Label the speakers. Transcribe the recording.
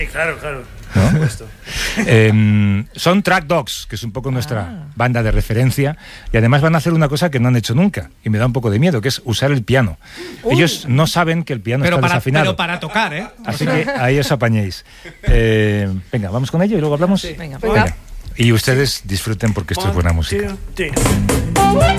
Speaker 1: Claro, claro.
Speaker 2: ¿No? Son Track Dogs, que es un poco nuestra banda de referencia, y además van a hacer una cosa que no han hecho nunca y me da un poco de miedo, que es usar el piano. Ellos no saben que el piano está desafinado.
Speaker 3: Pero para tocar, ¿eh?
Speaker 2: Así que ahí os apañéis. Venga, vamos con ello y luego hablamos.
Speaker 4: Venga.
Speaker 2: Venga. Y ustedes disfruten porque esto es buena música.
Speaker 1: 1, 2, 3.